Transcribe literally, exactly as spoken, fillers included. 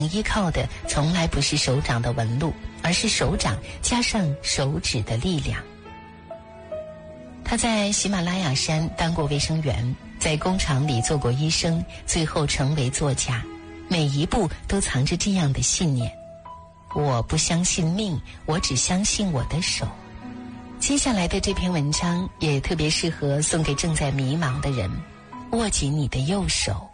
依靠的从来不是手掌的纹路，而是手掌加上手指的力量。他在喜马拉雅山当过卫生员，在工厂里做过医生，最后成为作家。每一步都藏着这样的信念：我不相信命，我只相信我的手。接下来的这篇文章也特别适合送给正在迷茫的人。握紧你的右手，